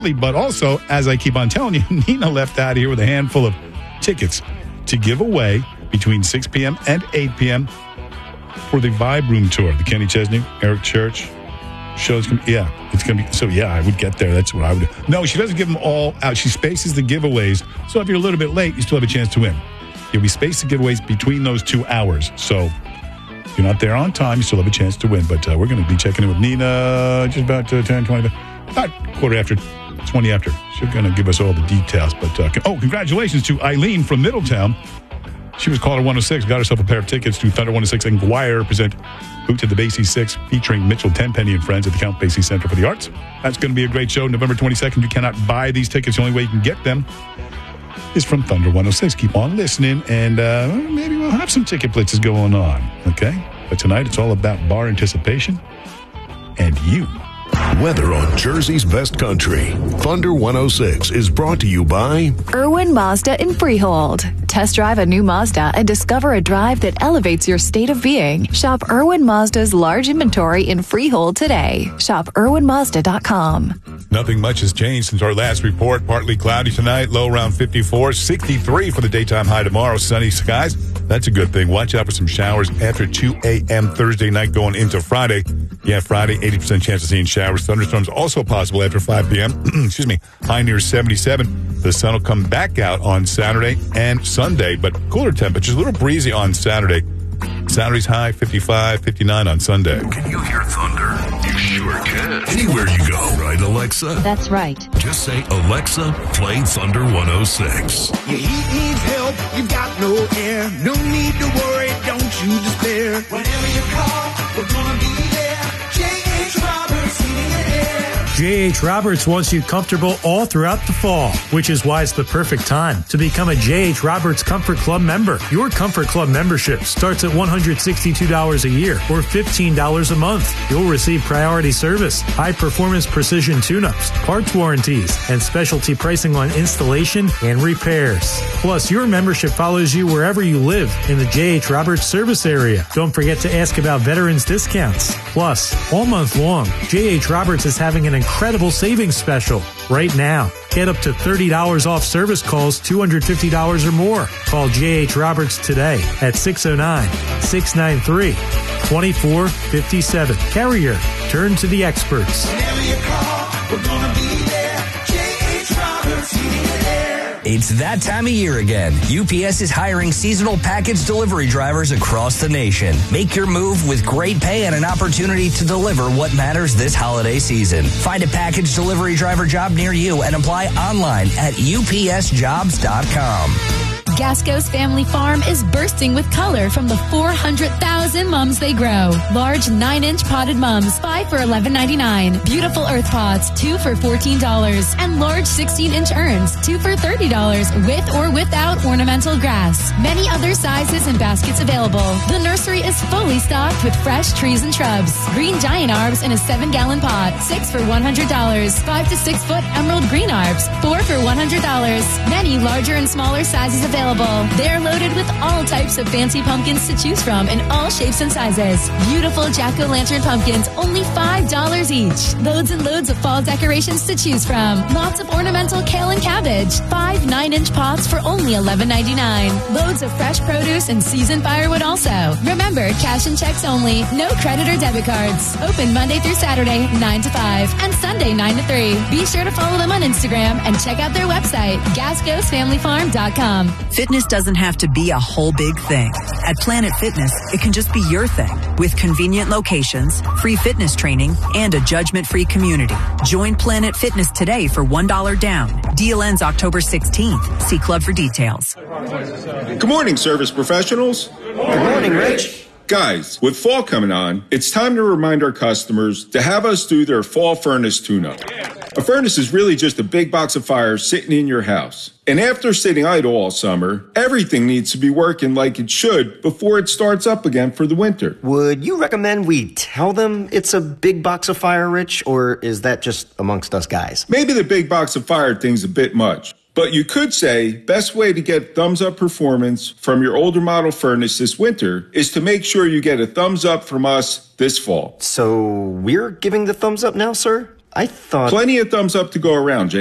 But also, as I keep on telling you, Nina left out of here with a handful of tickets to give away between 6 p.m. and 8 p.m. for the Vibe Room Tour. The Kenny Chesney, Eric Church show's going to be, it's going to be, so yeah, I would get there. That's what I would do. No, she doesn't give them all out. She spaces the giveaways. So if you're a little bit late, you still have a chance to win. You'll be spaced the giveaways between those 2 hours. So if you're not there on time, you still have a chance to win. But we're going to be checking in with Nina just about 10, 20, about quarter after, 20 after. She's going to give us all the details. But, congratulations to Eileen from Middletown. She was caller 106, got herself a pair of tickets to Thunder 106 and Guire present Boot to the Basie 6 featuring Mitchell Tenpenny and friends at the Count Basie Center for the Arts. That's going to be a great show. November 22nd, you cannot buy these tickets. The only way you can get them is from Thunder 106. Keep on listening, and maybe we'll have some ticket blitzes going on, okay? But tonight, it's all about bar anticipation and you. Weather on Jersey's best country. Thunder 106 is brought to you by Irwin Mazda in Freehold. Test drive a new Mazda and discover a drive that elevates your state of being. Shop Irwin Mazda's large inventory in Freehold today. Shop IrwinMazda.com. Nothing much has changed since our last report. Partly cloudy tonight, low around 54, 63 for the daytime high tomorrow. Sunny skies. That's a good thing. Watch out for some showers after 2 a.m. Thursday night going into Friday. Yeah, Friday, 80% chance of seeing showers. Thunderstorms also possible after 5 p.m. Excuse me. High near 77. The sun will come back out on Saturday and Sunday, but cooler temperatures. A little breezy on Saturday. Saturday's high, 55, 59 on Sunday. Can you hear thunder? You sure can. Anywhere you go, right, Alexa? That's right. Just say, Alexa, play Thunder 106. Your heat needs help, you've got no air. No need to worry, don't you despair. Whenever you call, we're gonna be there. J.H. Roberts, Heating and Air. J.H. Roberts wants you comfortable all throughout the fall, which is why it's the perfect time to become a J.H. Roberts Comfort Club member. Your Comfort Club membership starts at $162 a year or $15 a month. You'll receive priority service, high-performance precision tune-ups, parts warranties, and specialty pricing on installation and repairs. Plus, your membership follows you wherever you live in the J.H. Roberts service area. Don't forget to ask about veterans discounts. Plus, all month long, J.H. Roberts is having an incredible savings special right now. Get up to $30 off service calls, $250 or more. Call J.H. Roberts today at 609-693-2457. Carrier, turn to the experts. Whenever you call, we're gonna be there. J.H. Roberts, Heating and Air. It's that time of year again. UPS is hiring seasonal package delivery drivers across the nation. Make your move with great pay and an opportunity to deliver what matters this holiday season. Find a package delivery driver job near you and apply online at upsjobs.com. Gasco's Family Farm is bursting with color from the 400,000 mums they grow. Large 9-inch potted mums, 5 for $11.99. Beautiful earth pots, 2 for $14. And large 16-inch urns, 2 for $30, with or without ornamental grass. Many other sizes and baskets available. The nursery is fully stocked with fresh trees and shrubs. Green giant arbs in a 7-gallon pot, 6 for $100. 5 to 6 foot emerald green arbs, 4 for $100. Many larger and smaller sizes available. They're loaded with all types of fancy pumpkins to choose from in all shapes and sizes. Beautiful jack-o'-lantern pumpkins, only $5 each. Loads and loads of fall decorations to choose from. Lots of ornamental kale and cabbage. 5 9-inch pots for only $11.99. Loads of fresh produce and seasoned firewood also. Remember, cash and checks only. No credit or debit cards. Open Monday through Saturday, 9 to 5, and Sunday, 9 to 3. Be sure to follow them on Instagram and check out their website, GascosFamilyFarm.com. Fitness doesn't have to be a whole big thing. At Planet Fitness, it can just be your thing. With convenient locations, free fitness training, and a judgment-free community. Join Planet Fitness today for $1 down. Deal ends October 16th. See Club for details. Good morning, service professionals. Good morning, Rich. Guys, with fall coming on, it's time to remind our customers to have us do their fall furnace tune-up. A furnace is really just a big box of fire sitting in your house. And after sitting idle all summer, everything needs to be working like it should before it starts up again for the winter. Would you recommend we tell them it's a big box of fire, Rich, or is that just amongst us guys? Maybe the big box of fire thing's a bit much. But you could say, best way to get thumbs up performance from your older model furnace this winter is to make sure you get a thumbs up from us this fall. So we're giving the thumbs up now, sir? I thought... Plenty of thumbs up to go around,